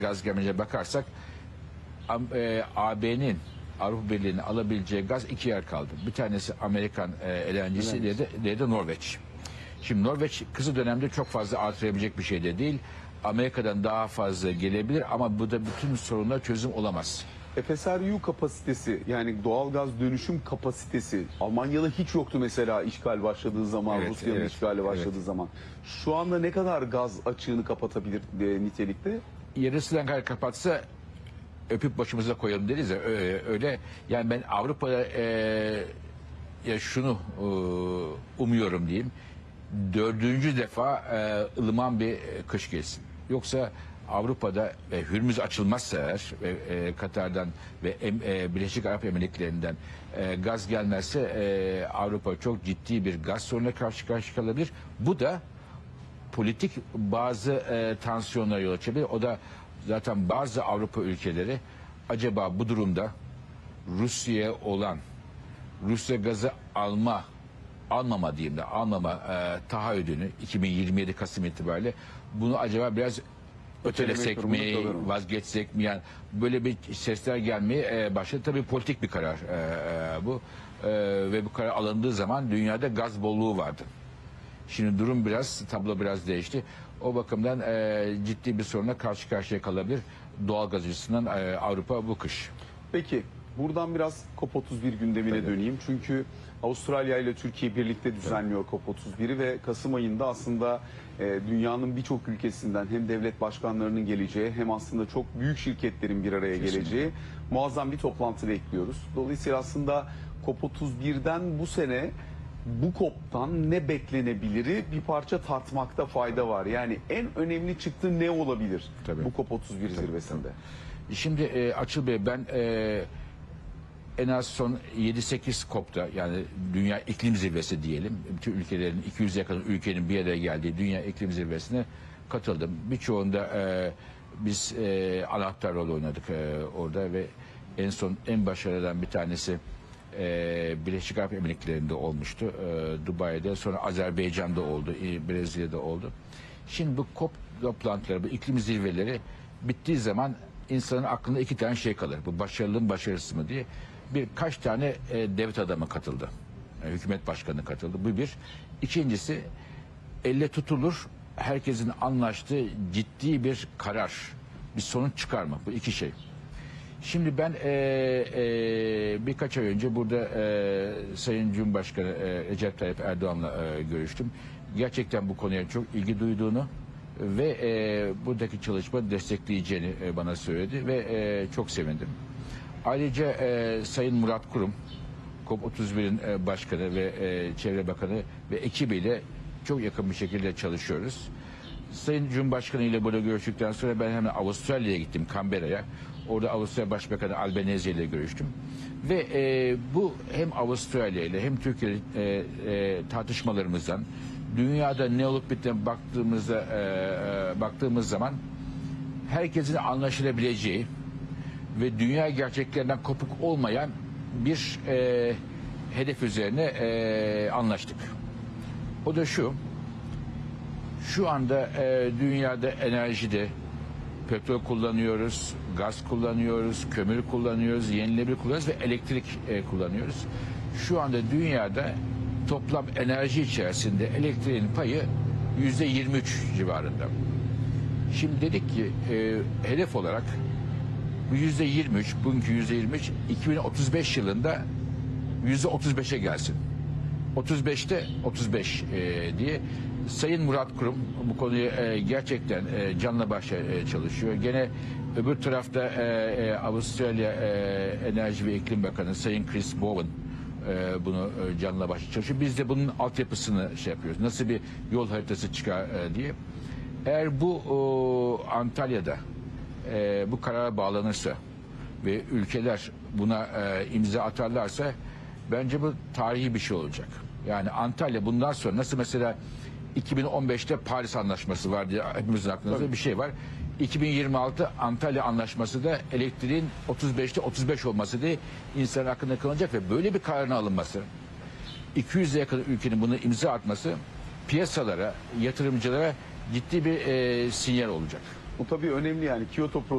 gaz gemicine bakarsak AB'nin Avrupa Birliği'nin alabileceği gaz iki yer kaldı. Bir tanesi Amerikan LNG'si, diğeri de Norveç. Şimdi Norveç kısa dönemde çok fazla artırabilecek bir şey de değil. Amerika'dan daha fazla gelebilir ama bu da bütün sorunlara çözüm olamaz. FSRU kapasitesi, yani doğalgaz dönüşüm kapasitesi Almanya'da hiç yoktu mesela işgal başladığı zaman, Evet, Rusya'nın işgali başladığı zaman. Şu anda ne kadar gaz açığını kapatabilir nitelikte? Yarısından kadar kapatsa öpüp başımıza koyalım deriz ya, öyle. Yani ben Avrupa'da ya şunu umuyorum diyeyim. 4. defa ılıman bir kış gelsin. Yoksa Avrupa'da Hürmüz açılmazsa eğer Katar'dan ve Birleşik Arap Emirlikleri'nden gaz gelmezse Avrupa çok ciddi bir gaz sorununa karşı karşıya kalabilir. Bu da politik bazı tansiyonlara yol açabilir. O da zaten bazı Avrupa ülkeleri acaba bu durumda Rusya'ya olan Rusya gazı almama diyeyim de taahhüdünü 2027 Kasım itibariyle bunu acaba biraz ötelesek mi, vazgeçsek mi, yani böyle bir sesler gelmeye başladı. Tabii politik bir karar bu ve bu karar alındığı zaman dünyada gaz bolluğu vardı. Şimdi durum tablo biraz değişti. O bakımdan ciddi bir soruna karşı karşıya kalabilir doğal gaz açısından Avrupa bu kış. Peki buradan biraz COP31 gündemine döneyim. Çünkü Avustralya ile Türkiye birlikte düzenliyor COP31'i ve Kasım ayında aslında dünyanın birçok ülkesinden hem devlet başkanlarının geleceği hem aslında çok büyük şirketlerin bir araya geleceği muazzam bir toplantı bekliyoruz. Dolayısıyla aslında COP31'den bu sene bu COP'tan ne beklenebiliri bir parça tartmakta fayda var. Yani en önemli çıktı ne olabilir bu COP31 zirvesinde? Şimdi Açıl Bey, ben en az son 7-8 COP'ta, yani Dünya İklim Zirvesi diyelim, bütün ülkelerin 200'e yakın ülkenin bir araya geldiği Dünya İklim Zirvesi'ne katıldım. Birçoğunda biz anahtar rol oynadık orada ve en başarılardan bir tanesi Birleşik Arap Emirlikleri'nde olmuştu. Dubai'de, sonra Azerbaycan'da oldu, Brezilya'da oldu. Şimdi bu COP toplantıları, bu iklim zirveleri bittiği zaman insanın aklında iki tane şey kalır. Bu başarılı mı, başarısız mı diye. Birkaç tane devlet adamı katıldı. Hükümet başkanı katıldı. Bu bir. İkincisi, elle tutulur, herkesin anlaştığı ciddi bir karar, bir sonuç çıkarma. Bu iki şey. Şimdi ben birkaç ay önce burada Sayın Cumhurbaşkanı Recep Tayyip Erdoğan'la görüştüm. Gerçekten bu konuya çok ilgi duyduğunu ve buradaki çalışmayı destekleyeceğini bana söyledi ve çok sevindim. Ayrıca Sayın Murat Kurum, COP31'in başkanı ve Çevre Bakanı ve ekibiyle çok yakın bir şekilde çalışıyoruz. Sayın Cumhurbaşkanı ile burada görüştükten sonra ben hemen Avustralya'ya gittim, Canberra'ya. Orada Avustralya Başbakanı Albanese ile görüştüm. Ve bu hem Avustralya ile hem Türkiye tartışmalarımızdan, dünyada ne olup bittiğine baktığımız zaman herkesin anlaşılabileceği ve dünya gerçeklerinden kopuk olmayan bir hedef üzerine anlaştık. O da şu anda dünyada enerjide petrol kullanıyoruz, gaz kullanıyoruz, kömür kullanıyoruz, yenilenebilir kullanıyoruz ve elektrik kullanıyoruz. Şu anda dünyada toplam enerji içerisinde elektriğin payı %23 civarında. Şimdi dedik ki hedef olarak bu %23, bugünkü %23 2035 yılında %35'e gelsin. 35'te 35 diye. Sayın Murat Kurum bu konuyu gerçekten canla başla çalışıyor. Gene öbür tarafta Avustralya Enerji ve İklim Bakanı Sayın Chris Bowen bunu canla başla çalışıyor. Biz de bunun altyapısını yapıyoruz. Nasıl bir yol haritası çıkar diye. Eğer bu Antalya'da bu karara bağlanırsa ve ülkeler buna imza atarlarsa bence bu tarihi bir şey olacak. Yani Antalya bundan sonra nasıl mesela 2015'te Paris Anlaşması var diye hepimizin aklımızda bir şey var. 2026 Antalya Anlaşması da elektriğin 35'te 35 olması diye insanın aklında kalacak ve böyle bir kararın alınması, 200'e yakın ülkenin bunu imza atması piyasalara, yatırımcılara ciddi bir sinyal olacak. Bu tabii önemli yani Kyoto